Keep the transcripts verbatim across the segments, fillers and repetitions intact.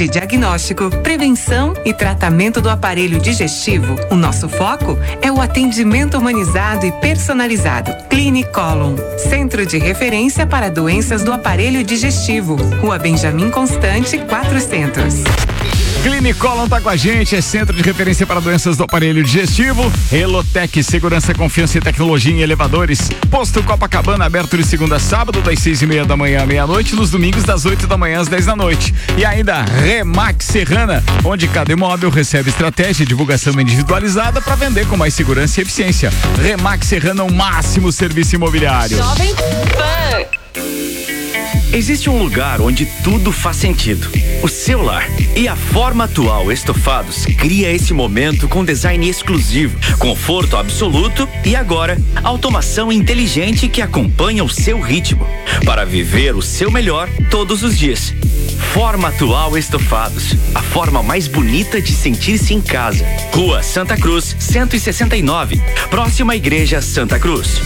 de diagnóstico, prevenção e tratamento do aparelho digestivo, o nosso foco é o atendimento humanizado e personalizado. Clinicolon, centro de referência para doenças do aparelho digestivo. Rua Benjamin Constante, quatrocentos. Clinicolon tá com a gente, é centro de referência para doenças do aparelho digestivo. Elotec, segurança, confiança e tecnologia em elevadores. Posto Copacabana, aberto de segunda a sábado, das seis e meia da manhã à meia-noite, nos domingos das oito da manhã às dez da noite. E ainda Remax Serrana, onde cada imóvel recebe estratégia e divulgação individualizada para vender com mais segurança e eficiência. Remax Serrana, o máximo serviço imobiliário. Jovem Pan. Existe um lugar onde tudo faz sentido. O seu lar. E a Forma Atual Estofados cria esse momento com design exclusivo, conforto absoluto e agora, automação inteligente que acompanha o seu ritmo. Para viver o seu melhor todos os dias. Forma Atual Estofados. A forma mais bonita de sentir-se em casa. Rua Santa Cruz, cento e sessenta e nove. Próxima à Igreja Santa Cruz.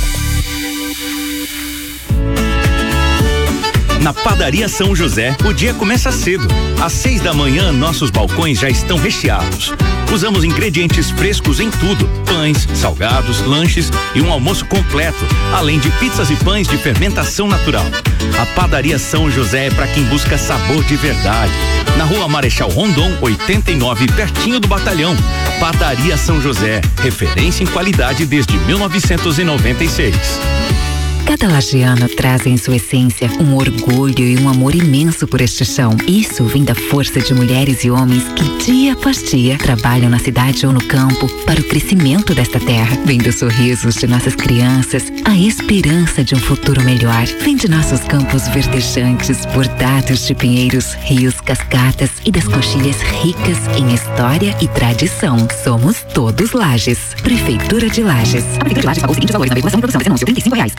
Na Padaria São José, o dia começa cedo. Às seis da manhã, nossos balcões já estão recheados. Usamos ingredientes frescos em tudo: pães, salgados, lanches e um almoço completo, além de pizzas e pães de fermentação natural. A Padaria São José é para quem busca sabor de verdade. Na Rua Marechal Rondon, oitenta e nove, pertinho do Batalhão. Padaria São José, referência em qualidade desde mil novecentos e noventa e seis. Cada lajeano traz em sua essência um orgulho e um amor imenso por este chão. Isso vem da força de mulheres e homens que dia após dia trabalham na cidade ou no campo para o crescimento desta terra. Vem dos sorrisos de nossas crianças, a esperança de um futuro melhor. Vem de nossos campos verdejantes, bordados de pinheiros, rios, cascatas e das coxilhas ricas em história e tradição. Somos todos Lages. Prefeitura de Lages. A Prefeitura de Lages pagou os seguintes valores na veiculação e produção desse anúncio: trinta e cinco reais.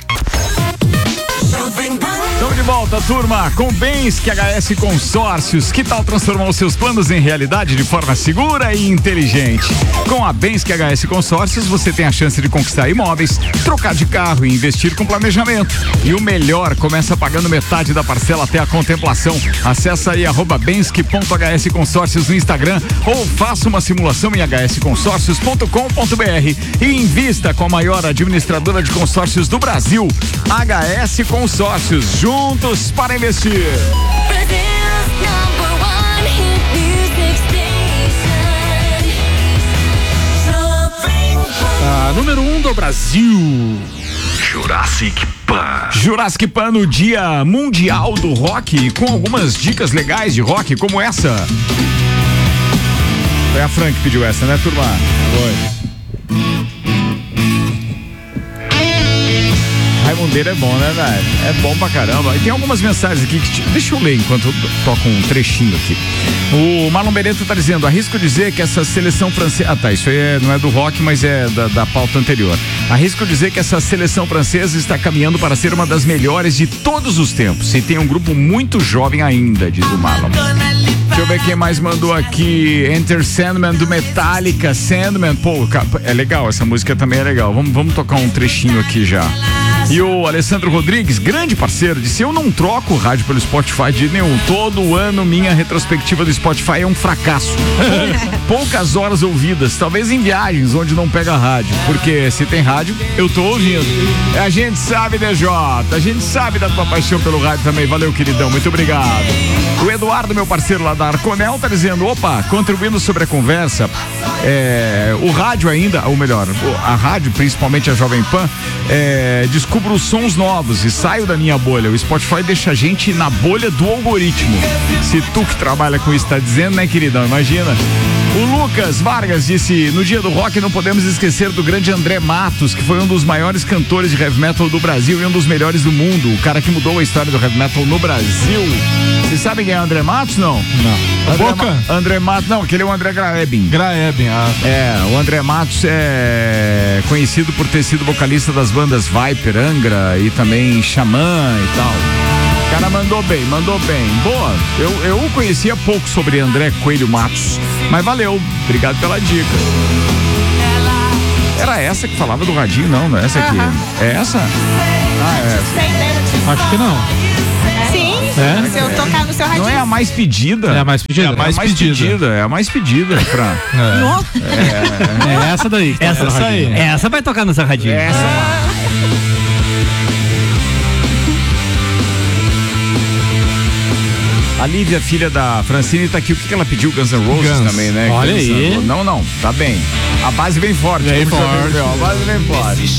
Estamos de volta, turma, com Bens que H S Consórcios. Que tal transformar os seus planos em realidade de forma segura e inteligente? Com a Bens que H S Consórcios, você tem a chance de conquistar imóveis, trocar de carro e investir com planejamento. E o melhor, começa pagando metade da parcela até a contemplação. Acesse aí arroba bensque ponto h s consórcios no Instagram ou faça uma simulação em h s consórcios ponto com ponto b r e invista com a maior administradora de consórcios do Brasil, H S Consórcios, juntos para investir. A número um do Brasil. Jurassic Pan. Jurassic Pan no Dia Mundial do Rock, com algumas dicas legais de rock, como essa. Foi a Fran que pediu essa, né, turma? Foi. Raimundeiro é bom, né, velho? É bom pra caramba. E tem algumas mensagens aqui que... Deixa eu ler enquanto eu toco um trechinho aqui. O Marlon Beretta tá dizendo: arrisco dizer que essa seleção francesa... Ah, tá, isso aí é, não é do rock, mas é da, da pauta anterior. Arrisco dizer que essa seleção francesa está caminhando para ser uma das melhores de todos os tempos. E tem um grupo muito jovem ainda, diz o Marlon. Deixa eu ver quem mais mandou aqui. Enter Sandman do Metallica. Sandman, pô, é legal, essa música também é legal. Vamos, vamos tocar um trechinho aqui já. E o Alessandro Rodrigues, grande parceiro, disse: eu não troco o rádio pelo Spotify de nenhum. Todo ano minha retrospectiva do Spotify é um fracasso. Poucas horas ouvidas, talvez em viagens onde não pega rádio, porque se tem rádio, eu tô ouvindo. A gente sabe, D J, a gente sabe da tua paixão pelo rádio também. Valeu, queridão, muito obrigado. O Eduardo, meu parceiro lá da Arconel, tá dizendo: opa, contribuindo sobre a conversa, é, o rádio ainda, ou melhor, a rádio, principalmente a Jovem Pan, é, desculpa os sons novos e saio da minha bolha. O Spotify deixa a gente na bolha do algoritmo. Se tu que trabalha com isso tá dizendo, né, queridão? Imagina. O Lucas Vargas disse: no Dia do Rock não podemos esquecer do grande André Matos, que foi um dos maiores cantores de heavy metal do Brasil e um dos melhores do mundo. O cara que mudou a história do heavy metal no Brasil. Vocês sabem quem é André Matos, não? Não. André Boca? Ma- André Matos, não, aquele é o André Graeben. Graeben, ah. É, o André Matos é conhecido por ter sido vocalista das bandas Viper, Angra e também Xamã e tal. O cara mandou bem, mandou bem. Boa, eu, eu conhecia pouco sobre André Coelho Matos, mas valeu, obrigado pela dica. Era essa que falava do radinho? Não, não é essa aqui. Uhum. É essa? Ah, é essa. Acho que não. Sim, É? se eu tocar no seu radinho. Não é a mais pedida? É a mais pedida. É a mais, É a mais pedida. É a mais pedida, Fran. É. É essa daí. que tá Essa, no seu radinho. essa vai tocar no seu radinho. Essa. A Lívia, filha da Francine, tá aqui. O que, que ela pediu? Guns N' Roses Guns. também, né? Olha Guns N' aí. Roses. Não, não, tá bem. A base vem forte. Vem como já forte. viu, ó, a base vem forte.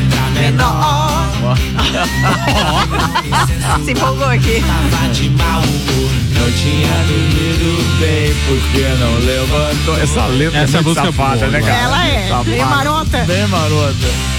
Se empolgou aqui. Não tinha dormido bem porque não levantou. Essa letra Essa é muito música é safada, boa, né, cara? Ela é, Safada. bem marota. Bem marota.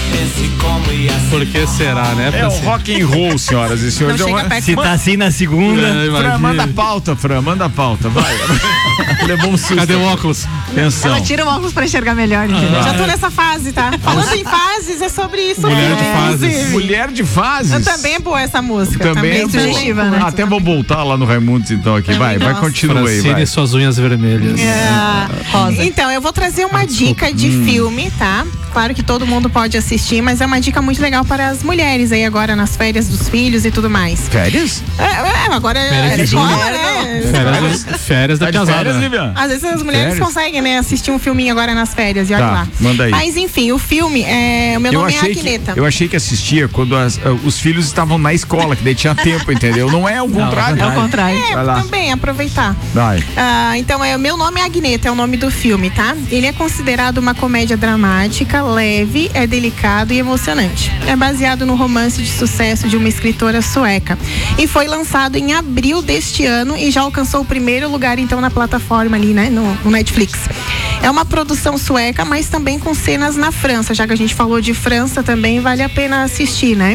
Por que será, né? É o Francine? rock and roll, senhoras e senhores. Não chega Eu- perto. Se tá assim na segunda. É, Fran, imagina. manda a pauta, Fran, manda a pauta, vai. Levou um susto. Cadê o óculos? Atenção. Ela tira o óculos pra enxergar melhor, entendeu? Ah. Já tô nessa fase, tá? Falando em fases, é sobre isso. Mulher mesmo, de fases. inclusive. Mulher de fases. Também é boa essa música. Também Também é é sugestiva, boa. né? Ah, até vou voltar lá no Raimundos então aqui. Vai, vai, gosto. continua aí, Francine vai. e suas unhas vermelhas. É, Rosa. Então, eu vou trazer uma desculpa. dica de filme, tá? Claro que todo mundo pode assistir, mas é uma dica muito legal para as mulheres aí agora nas férias dos filhos e tudo mais. Férias? É, é, agora Férias é de escola, julho. né? Férias, férias da Tá de casada. férias, Lívia? Às vezes as mulheres Férias? conseguem, né, assistir um filminho agora nas férias e olha Tá, lá. manda aí. Mas enfim, o filme, é, o meu Eu nome é achei, que, Agneta. eu achei que assistia quando as- ah, os filhos estavam na escola, que daí tinha tempo, entendeu? Não é o contrário. É o contrário. É, Vai lá. também, aproveitar. Vai. Ah, então, é, o meu nome é Agneta, é o nome do filme, tá? Ele é considerado uma comédia dramática, leve, é delicado e emocionante. É baseado no romance de sucesso de uma escritora sueca. E foi lançado em abril deste ano e já alcançou o primeiro lugar, então, na plataforma ali, né? No, no Netflix. É uma produção sueca, mas também com cenas na França. Já que a gente falou de França, também vale a pena assistir, né?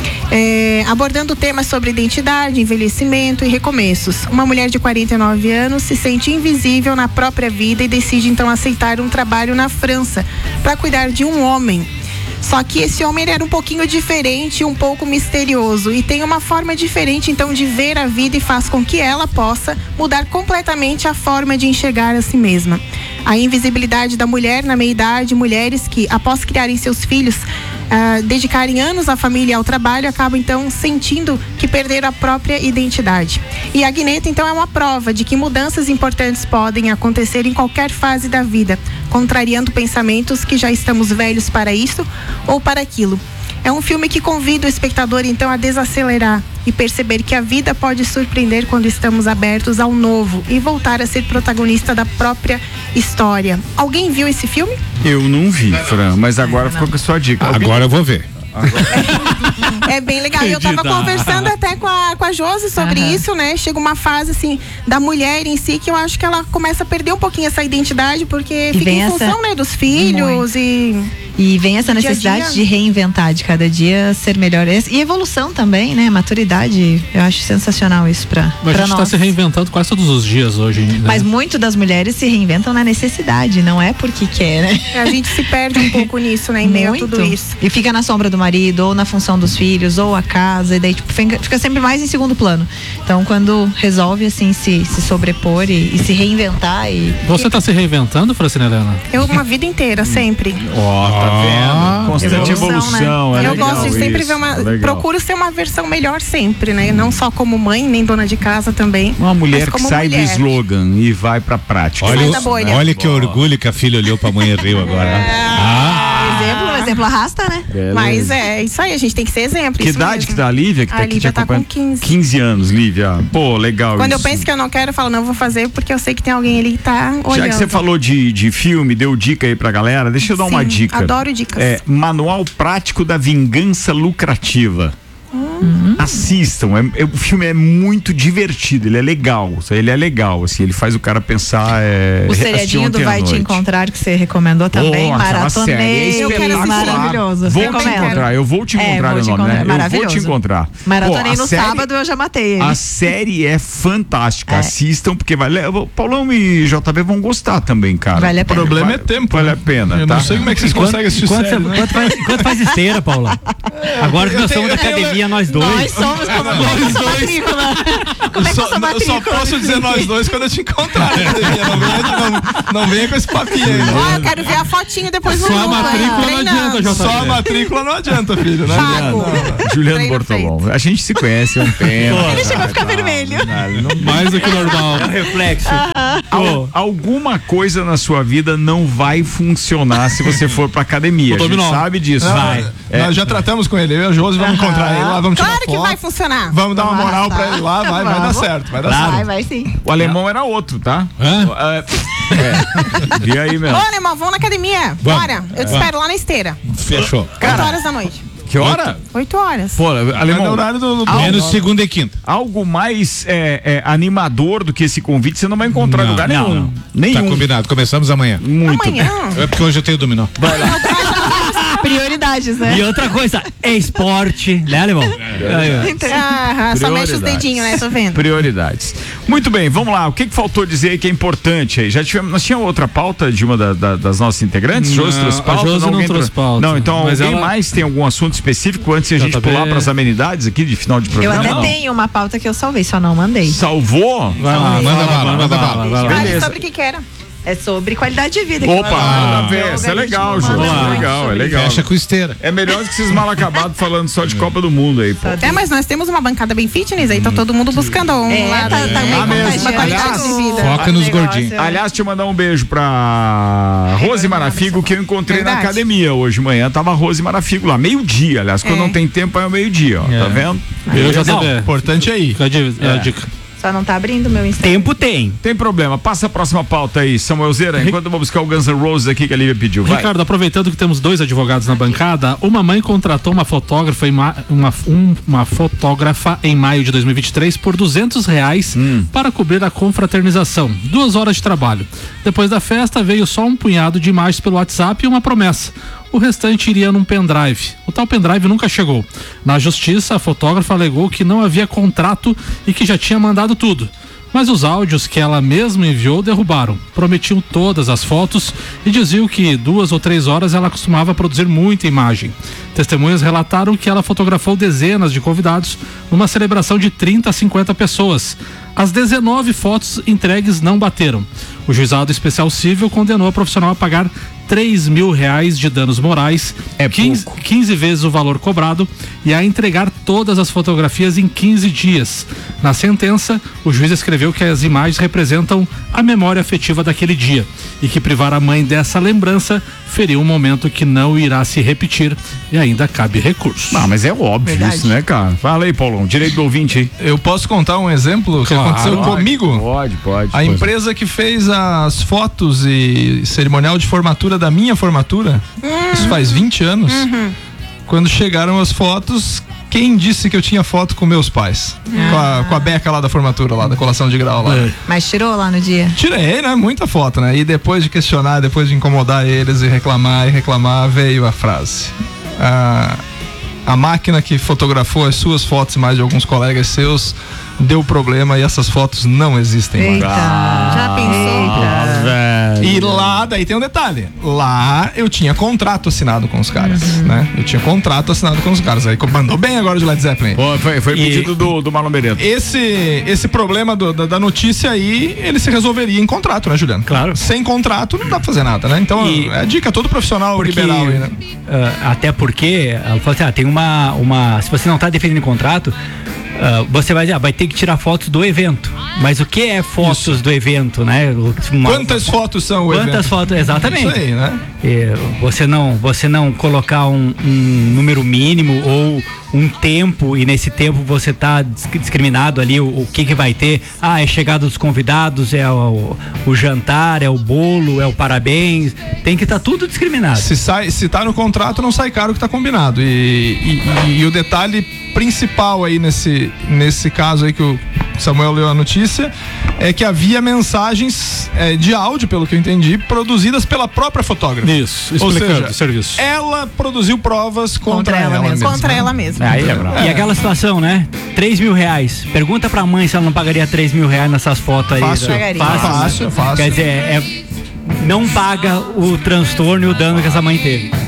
É, abordando temas sobre identidade, envelhecimento e recomeços. Uma mulher de quarenta e nove anos se sente invisível na própria vida e decide então aceitar um trabalho na França para cuidar de um homem. Só que esse homem ele era um pouquinho diferente, um pouco misterioso e tem uma forma diferente então de ver a vida e faz com que ela possa mudar completamente a forma de enxergar a si mesma. A invisibilidade da mulher na meia-idade, mulheres que após criarem seus filhos, ah, dedicarem anos à família e ao trabalho, acabam então sentindo que perderam a própria identidade. E a Agneta então é uma prova de que mudanças importantes podem acontecer em qualquer fase da vida, contrariando pensamentos que já estamos velhos para isso ou para aquilo. É um filme que convida o espectador então a desacelerar e perceber que a vida pode surpreender quando estamos abertos ao novo e voltar a ser protagonista da própria história. Alguém viu esse filme? Eu não vi, Fran, mas agora ficou com a sua dica. Agora eu vou ver. É bem legal. Eu tava conversando até com a, com a Josi sobre Aham. isso, né? Chega uma fase, assim, da mulher em si que eu acho que ela começa a perder um pouquinho essa identidade, porque fica vem em essa- função, né, dos filhos e... E vem essa Dia a necessidade dia. de reinventar, de cada dia ser melhor. E evolução também, né? Maturidade. Eu acho sensacional isso pra, Mas a pra gente tá nós. se reinventando quase todos os dias hoje. Né? Mas muito das mulheres se reinventam na necessidade, não é porque quer, né? A gente se perde um pouco nisso, né? Em meio a tudo isso. E fica na sombra do marido, ou na função dos filhos, ou a casa, e daí tipo, fica, fica sempre mais em segundo plano. Então, quando resolve, assim, se, se sobrepor e, e se reinventar e... Você tá se reinventando, Francine Helena? Eu uma vida inteira, sempre. Ó, tá vendo? Constante Evolução, evolução. né? É eu legal gosto de sempre isso, ver uma. legal. Procuro ser uma versão melhor sempre, né? Não só como mãe, nem dona de casa também. Uma mulher mas que como sai mulher. do slogan e vai pra prática. Sai Olha, da bolha. olha que orgulho que a filha olhou pra mãe e riu agora. Ah, Exemplo, o exemplo arrasta, né? Beleza. Mas é isso aí, a gente tem que ser exemplo. Que isso idade mesmo. que tá a Lívia? Que A tá aqui Lívia te tá com acompanhando? quinze. anos, Lívia. Pô, legal Quando eu isso. penso que eu não quero, eu falo, não, vou fazer porque eu sei que tem alguém ali que tá olhando. Já que você falou de, de filme, deu dica aí pra galera, deixa eu dar uma Sim, dica. adoro dicas. É, Manual Prático da Vingança Lucrativa. Hum. Assistam, é- é- o filme é muito divertido, ele é legal, ele é legal, assim, ele faz o cara pensar. É, O assistir seriadinho ontem do à Vai Te noite. Encontrar, que você recomendou também, Pô, aquela série é maratonei, Eu quero assistir. maravilhoso. Vou te Recomendo. encontrar, eu vou te É, encontrar vou o te nome, encontrar, né? Eu vou te maravilhoso. encontrar. Maratonei Pô, a no série- sábado, eu já matei ele. A série é fantástica, É. assistam, porque vai. Paulão e J B vão gostar também, cara. Vale a O pena. problema Vai- é tempo. Vale né? a pena, Eu tá? não sei como é que vocês Quanto, conseguem assistir quanto, série, né? quanto faz, quanto faz esteira, Paula? Agora que nós estamos na academia, nós dois? Nós somos como é que é essa matrícula? Como é que é essa Eu matrícula? só posso dizer nós dois quando eu te encontrar. Não venha, não, não venha com esse papinho aí. Ó, Né? eu quero ver a fotinho depois no Só a grupo, matrícula hein? não Treinando. adianta, J Só a B. matrícula não adianta, filho, né? Chaco. Juliano Treino Bortolom, a gente se conhece há um tempo. Ele chegou a ficar vermelho. Mais do que normal. É um reflexo. Al- alguma coisa na sua vida não vai funcionar se você for pra academia. O A gente dominó. sabe disso. Não, Vai. É. Nós já tratamos com ele. Eu e a Josi vamos encontrar ele lá, vamos tirar Claro que foto. vai funcionar. Vamos dar uma Vai, moral tá. pra ele lá, vai, vai dar Vamos. certo, vai dar Vai, certo. vai sim. O alemão era outro, tá? Hã? É. é. E aí, meu? Ô, Alemão, vamos na academia. Vamos. Bora. Eu te espero lá na esteira. Fechou. oito horas da noite. Que hora? oito horas. Pô, Vai no alemão, horário do, do Menos segunda e quinta. algo mais é, é, animador do que esse convite você não vai encontrar em lugar não, nenhum. não. Nenhum. Tá combinado, começamos amanhã. Muito Amanhã. É porque hoje eu tenho dominó. Prioridades, né? E outra coisa, é esporte, né, Alemão? Ah, só mexe os Prioridades. dedinhos, né? Tô vendo. Prioridades. Muito bem, vamos lá. O que, que faltou dizer que é importante aí? Já tivemos, nós tínhamos outra pauta de uma da- da- das nossas integrantes? Não, Josi trouxe a pauta? Josi não alguém trouxe trou- pauta. Não, então Mas alguém ela- mais tem algum assunto específico antes de a gente J B. pular para as amenidades aqui de final de Eu programa? até Não. tenho uma pauta que eu salvei, só não mandei. Salvou? Vai lá, Manda vai lá, bala, manda bala. vai lá. Fale Beleza. sobre o que que era. É sobre qualidade de vida. que Opa, eu adoro. nada a ver. Essa é Yoga, legal, a gente Josi. manda É muito legal, é sobre legal. Fecha com esteira. É melhor do que esses mal acabados falando só de Copa do Mundo aí, pô. É, mas nós temos uma bancada bem fitness aí, tá todo mundo buscando um É, lado, tá- tá né? meio uma contagiado. qualidade Aliás, de vida. Foca nos Negócio, gordinhos. é. Aliás, te mandar um beijo pra Rose Marafigo, que eu encontrei na Verdade. academia hoje de manhã. Tava a Rose Marafigo lá, meio-dia, aliás. Quando É. não tem tempo é o meio-dia, ó. Tá vendo? Eu já sabia. importante aí. Fica a di- a dica. Só não tá abrindo o meu Instagram. Tempo tem. Tem problema. Passa a próxima pauta aí, Samuel Zera, enquanto eu vou buscar o Guns N' Roses aqui que a Lívia pediu. Vai. Ricardo, aproveitando que temos dois advogados na bancada, uma mãe contratou uma fotógrafa em, ma- uma, um- uma fotógrafa em maio de dois mil e vinte e três por duzentos reais para cobrir a confraternização. Duas horas de trabalho. Depois da festa veio só um punhado de imagens pelo WhatsApp e uma promessa. O restante iria num pendrive. O tal pendrive nunca chegou. Na justiça, a fotógrafa alegou que não havia contrato e que já tinha mandado tudo. Mas os áudios que ela mesma enviou derrubaram. Prometiam todas as fotos e diziam que duas ou três horas ela costumava produzir muita imagem. Testemunhas relataram que ela fotografou dezenas de convidados numa celebração de trinta a cinquenta pessoas. As dezenove fotos entregues não bateram. O juizado especial civil condenou a profissional a pagar três mil reais de danos morais, É quinze, pouco. quinze vezes o valor cobrado, e a entregar todas as fotografias em quinze dias. Na sentença, o juiz escreveu que as imagens representam a memória afetiva daquele dia e que privar a mãe dessa lembrança feriu um momento que não irá se repetir e ainda cabe recurso. Ah, mas é óbvio Verdade. isso, né, cara? Fala aí, Paulão. Direito do ouvinte aí. Eu posso contar um exemplo que Claro. aconteceu comigo? Pode, pode. A empresa que fez as fotos e cerimonial de formatura da minha formatura, isso faz vinte anos, quando chegaram as fotos, quem disse que eu tinha foto com meus pais? Com, a, com a beca lá da formatura, lá da colação de grau lá. Mas tirou lá no dia? Tirei, né? Muita foto, né? E depois de questionar, depois de incomodar eles e reclamar e reclamar, veio a frase. A, a máquina que fotografou as suas fotos e mais de alguns colegas seus deu problema e essas fotos não existem mais. Eita. Já pensou? E lá, daí tem um detalhe. Lá eu tinha contrato assinado com os caras, né? Eu tinha contrato assinado com os caras. Aí mandou bem agora de Led Zeppelin. Pô, foi foi E- pedido do, do Marlon Beretta. Esse, esse problema do- da, da notícia aí, ele se resolveria em contrato, né, Juliano? Claro. Sem contrato não dá pra fazer nada, né? Então, E- é a dica, todo profissional Porque, liberal aí, né? ah, até porque, ela falou assim, ah, tem uma, uma. Se você não está defendendo contrato, ah, você vai, ah, vai ter que tirar fotos do evento. Mas o que é fotos do evento, né? Uma- Quantas fotos são o Quantas evento? fotos, exatamente. Isso aí, né? É, você não você não colocar um, um número mínimo ou um tempo e nesse tempo você tá dis- discriminado ali o, o que que vai ter. Ah, é chegada dos convidados, é o, o jantar, é o bolo, é o parabéns. Tem que estar tudo discriminado. Se, sai, se tá no contrato, não sai caro o que tá combinado. E, e, e- e o detalhe principal aí nesse, nesse caso aí que o Samuel leu a notícia é que havia mensagens é, de áudio, pelo que eu entendi, produzidas pela própria fotógrafa. Isso, Ou explicando seja, o serviço. ela produziu provas contra, Contra ela ela, mesma. mesma. Contra ela mesma. Aí, E aquela situação, né? três mil reais. Pergunta pra mãe se ela não pagaria três mil reais nessas fotos aí. Fácil, né? Pagaria. Fácil, fácil, fácil. Quer dizer, é, não paga o transtorno e o dano que essa mãe teve.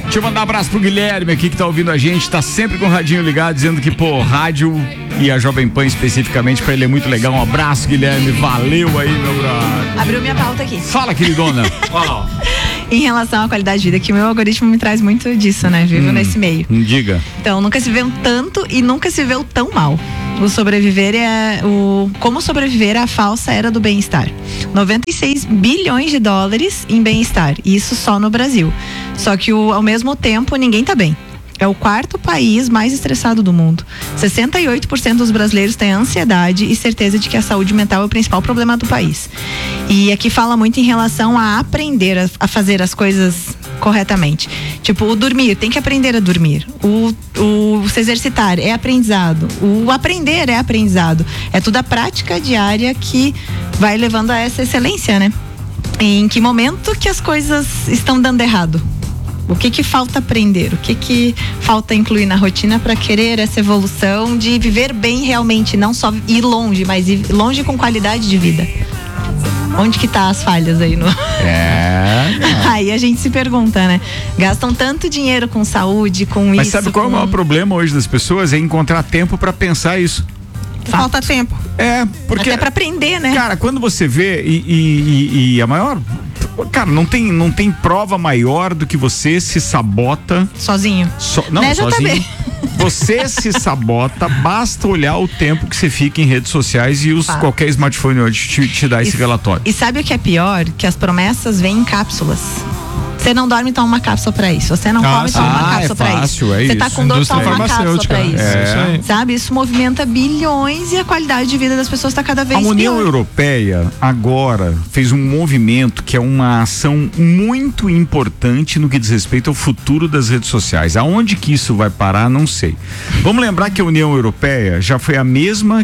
Deixa eu mandar um abraço pro Guilherme aqui que tá ouvindo a gente, tá sempre com o radinho ligado, dizendo que, pô, rádio e a Jovem Pan especificamente, pra ele é muito legal. Um abraço, Guilherme, valeu aí, meu brother. Abriu minha pauta aqui. Fala, queridona. Fala. Em relação à qualidade de vida, que o meu algoritmo me traz muito disso, né? Vivo hum, nesse meio. Diga. Então, nunca se viu tanto e nunca se viu tão mal. O sobreviver é o como sobreviver à falsa era do bem-estar. noventa e seis bilhões de dólares em bem-estar, isso só no Brasil. Só que o, ao mesmo tempo ninguém tá bem. É o quarto país mais estressado do mundo. sessenta e oito por cento dos brasileiros têm ansiedade e certeza de que a saúde mental é o principal problema do país. E aqui fala muito em relação a aprender a, a fazer as coisas corretamente. Tipo, o dormir, tem que aprender a dormir. O, o se exercitar é aprendizado. O aprender é aprendizado. É toda a prática diária que vai levando a essa excelência, né? Em que momento que as coisas estão dando errado? O que que falta aprender? O que que falta incluir na rotina para querer essa evolução de viver bem realmente, não só ir longe, mas ir longe com qualidade de vida? Onde que tá as falhas aí no... É. Aí a gente se pergunta, né? Gastam tanto dinheiro com saúde, com Mas isso. Mas sabe qual com... é o maior problema hoje das pessoas? É encontrar tempo para pensar isso. Falta tempo. É, porque... Até pra aprender, né? Cara, quando você vê e, e, e, e a maior... Cara, não tem, não tem prova maior do que você se sabota... Sozinho. So, não, né, sozinho. Você se sabota, basta olhar o tempo que você fica em redes sociais e os, qualquer smartphone hoje te, te dá esse e, relatório. E sabe o que é pior? Que as promessas vêm em cápsulas. Você não dorme, toma uma cápsula pra isso. Você não ah, come, toma ah, uma cápsula é pra fácil, isso. É Você isso. tá com dor, toma uma cápsula pra isso. É. Sabe? Isso movimenta bilhões e a qualidade de vida das pessoas tá cada vez pior. A União pior. Europeia agora fez um movimento que é uma ação muito importante no que diz respeito ao futuro das redes sociais. Aonde que isso vai parar, não sei. Vamos lembrar que a União Europeia já foi a mesma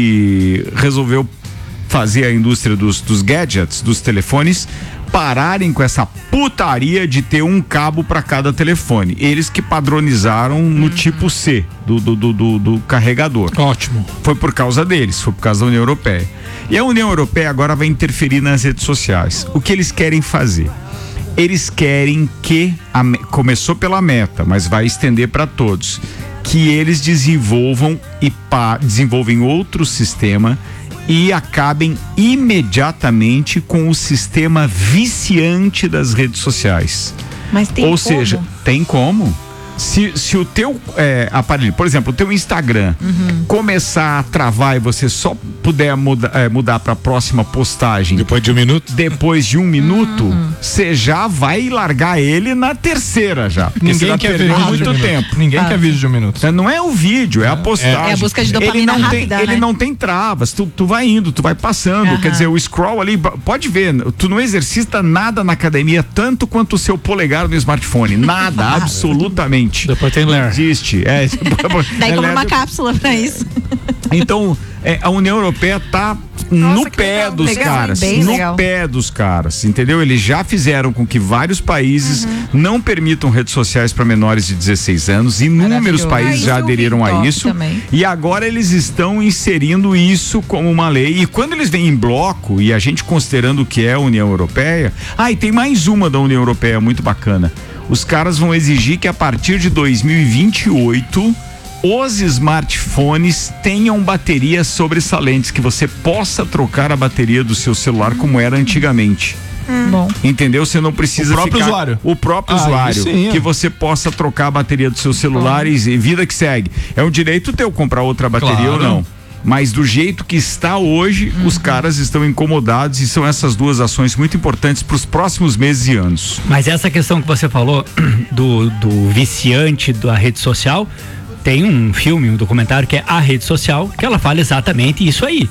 que resolveu fazer a indústria dos, dos gadgets, dos telefones, pararem com essa putaria de ter um cabo para cada telefone. Eles que padronizaram no tipo C do, do, do, do, do carregador. Ótimo. Foi por causa deles, foi por causa da União Europeia. E a União Europeia agora vai interferir nas redes sociais. O que eles querem fazer? Eles querem que, a, começou pela Meta, mas vai estender para todos, que eles desenvolvam e pa, desenvolvem outro sistema e acabem imediatamente com o sistema viciante das redes sociais. Mas tem Ou como? seja, tem como. Se, se o teu é, aparelho, por exemplo, o teu Instagram uhum. começar a travar e você só puder muda, é, mudar para a próxima postagem depois de um minuto, depois de um minuto, você uhum. já vai largar ele na terceira já. Ninguém quer ver muito um tempo. Ninguém ah. quer vídeo de um minuto. Não é o vídeo, é a postagem. É a busca de dopamina ele não rápida, tem, né? Ele não tem travas. Tu, tu vai indo, tu vai passando. Uhum. Quer dizer, o scroll ali, pode ver, tu não exercita nada na academia tanto quanto o seu polegar no smartphone. Nada, absolutamente. Depois tem Ler. Existe. É, Daí é como uma de... cápsula pra isso. Então, é, a União Europeia tá Nossa, no pé legal, dos legal, caras. bem no legal. pé dos caras, entendeu? Eles já fizeram com que vários países uhum. não permitam redes sociais para menores de dezesseis anos. Inúmeros países ah, já aderiram a isso. Também. E agora eles estão inserindo isso como uma lei. E quando eles vêm em bloco, e a gente considerando o que é a União Europeia, ah, e tem mais uma da União Europeia muito bacana. Os caras vão exigir que a partir de dois mil e vinte e oito os smartphones tenham baterias sobressalentes, que você possa trocar a bateria do seu celular como era antigamente. Hum. Bom. Entendeu? Você não precisa o próprio ficar, usuário. O próprio ah, usuário. Sim, é. Que você possa trocar a bateria do seu celular e, e vida que segue. É um direito teu comprar outra bateria claro. Ou não. Mas do jeito que está hoje, uhum. os caras estão incomodados e são essas duas ações muito importantes para os próximos meses e anos. Mas essa questão que você falou do, do viciante da rede social, tem um filme, um documentário que é A Rede Social, que ela fala exatamente isso aí.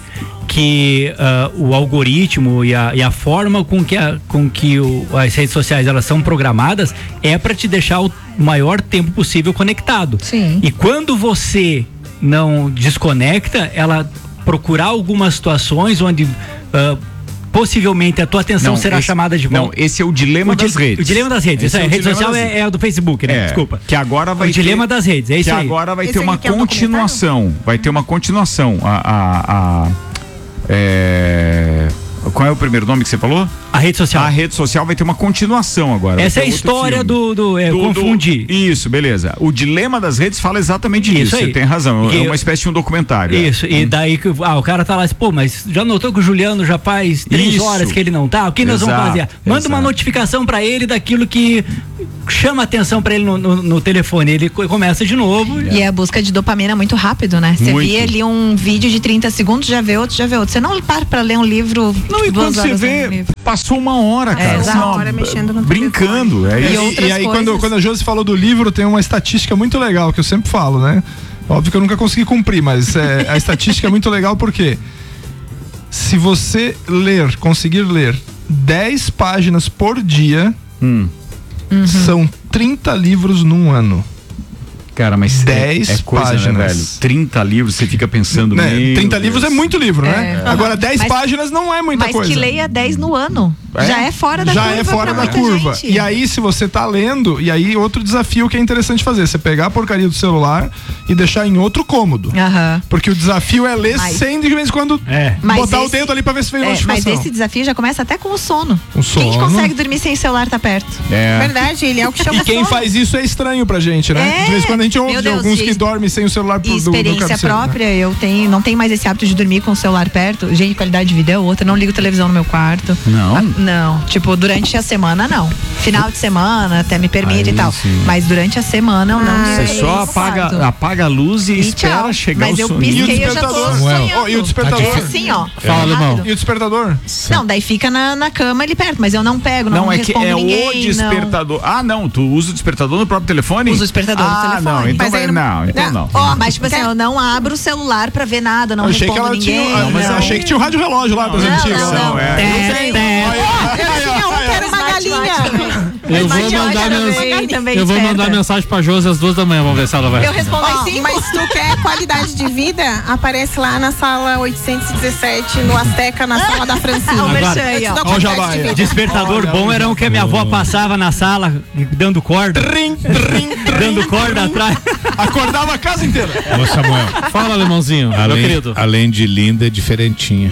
Que uh, o algoritmo e a, e a forma com que, a, com que o, as redes sociais elas são programadas é para te deixar o maior tempo possível conectado. Sim. E quando você não desconecta, ela procurar algumas situações onde uh, possivelmente a tua atenção não, será esse, chamada de volta. Não, esse é o dilema o das di, redes. O dilema das redes. Isso é aí, a rede social é, é o do Facebook, né? É, Desculpa. Que agora vai o dilema ter, das redes, é isso que aí. agora vai esse ter uma continuação. Vai ter uma continuação. A, a, a é, Qual é o primeiro nome que você falou? A rede social. A rede social vai ter uma continuação agora. Essa é a história do, do, é, do, confundir. Do, isso, beleza. O dilema das redes fala exatamente isso disso. Aí. Você tem razão. E é uma espécie de um documentário. Isso. É. E daí que ah, o cara tá lá, pô, mas já notou que o Juliano já faz três isso. horas que ele não tá? O que nós exato, vamos fazer? Manda exato. uma notificação pra ele daquilo que chama atenção pra ele no, no, no telefone. Ele começa de novo. E é a busca de dopamina muito rápido, né? Você via ali um vídeo de trinta segundos, já vê outro, já vê outro. Você não para pra ler um livro. Não, e quando você vê, passou uma hora, cara. É, assim, uma ó, hora mexendo no brincando. É e, isso. E, e aí, quando, quando a Josi falou do livro, tem uma estatística muito legal que eu sempre falo, né? Óbvio que eu nunca consegui cumprir, mas é, a estatística é muito legal porque se você ler, conseguir ler dez páginas por dia, hum. uhum. são trinta livros num ano. Cara, mas dez é, é coisa, páginas. Né, velho? trinta livros, você fica pensando, né? trinta Deus. livros é muito livro, né? É. Agora, dez mas, páginas não é muita mas coisa. Mas que leia dez no ano. É? Já é fora da Já curva. Já é fora da curva. Gente. E aí, se você tá lendo, e aí outro desafio que é interessante fazer, você pegar a porcaria do celular e deixar em outro cômodo. Uhum. Porque o desafio é ler mas, sem de vez em quando é. botar esse, o dedo ali pra ver se veio é, notificação. Mas esse desafio já começa até com o sono. O sono. Quem consegue dormir sem o celular tá perto. É. Verdade, ele é o que chama E quem sono. faz isso é estranho pra gente, né? É. De vez em quando a gente ouve de alguns que dormem sem o celular por do, experiência do própria, né? Eu tenho, não tenho mais esse hábito de dormir com o celular perto. Gente, qualidade de vida é outra. Não ligo televisão no meu quarto. Não? Ah, não. Tipo, durante a semana, não. Final de semana, até me permite aí, e tal. Sim. Mas durante a semana, eu não. Você é só apaga, apaga a luz e, e espera tchau. chegar Mas o eu sono. pisquei, eu já tô sonhando. Oh, e o despertador? É assim, ó. Fala, Alemão. E o despertador? Não, daí fica na, na cama ali perto, mas eu não pego, não, não é respondo que é ninguém, o despertador. Não. Ah, não, tu usa o despertador no próprio telefone? Usa o despertador ah, no telefone. Não, então, mas vai, não, então não. Ó, mas tipo assim, eu não abro o celular pra ver nada, não eu achei respondo que ela ninguém. Tinha, mas eu achei que tinha o rádio relógio lá das antigas. Não, não, não. É. Eu quero uma galinha. Eu vou mandar, mens... também eu vou mandar mensagem pra Josi às duas da manhã, vamos ver se ela vai. Eu respondo às cinco. Mas tu quer qualidade de vida? Aparece lá na sala oitocentos e dezessete, no Azteca, na sala da Francine. Agora, despertador bom era o que a minha avó passava na sala, dando corda. Trim, trim, dando corda atrás. Acordava a casa inteira. Ô, Samuel. Fala, Alemãozinho, além, meu querido. Além de linda, é diferentinha.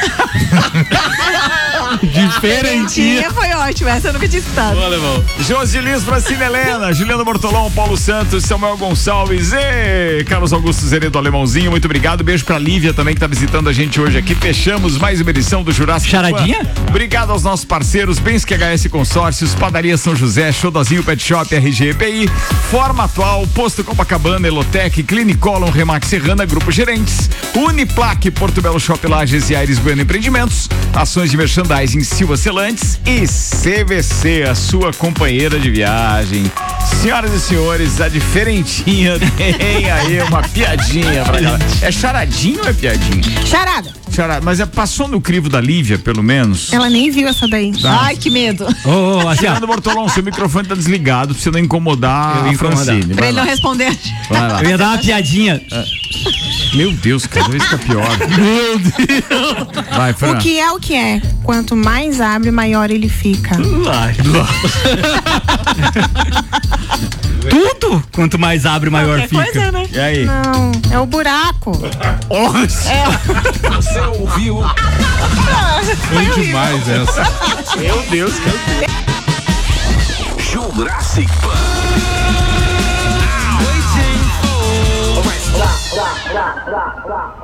Diferentinha. Foi ótimo, essa eu nunca tinha escutado. Josi Lins, Francine Helena, Juliano Bortolão, Paulo Santos, Samuel Gonçalves e Carlos Augusto Zeredo Alemãozinho, muito obrigado. Beijo pra Lívia também que tá visitando a gente hoje aqui. Fechamos mais uma edição do Jurássico. Charadinha? Obrigado aos nossos parceiros, Bensky H S Consórcios, Padaria São José, Xodozinho Pet Shop, R G E P I, Forma Atual, Posto Copacabana, Elotec, Clinicolon, Remax Serrana, Grupo Gerentes, Uniplaque, Porto Belo Shop Lages e Aires Bueno Empreendimentos, ações de merchandising Silva Celantes e C V C, a sua companheira de viagem. Senhoras e senhores, a diferentinha tem aí uma piadinha pra galera. É charadinho ou é piadinha? Charada. Charada. Mas é, passou no crivo da Lívia, pelo menos? Ela nem viu essa daí. Tá. Ai, que medo. Ô, oh, assim, Fernando Bortolão, seu microfone tá desligado pra você não incomodar eu a incomodar. Francine. Pra ele não responder. Vai lá. Eu ia dar uma piadinha. Meu Deus, cada vez fica pior. Meu Deus. Vai, Fran. O que é o que é? Quanto mais abre, maior ele fica. Ai, tudo? Quanto mais abre, maior Qualquer fica. Coisa, né? E aí? Não, é o buraco. Nossa. É. Você ouviu? Foi demais essa. Meu Deus, cara. Jurassic Park. Waiting for.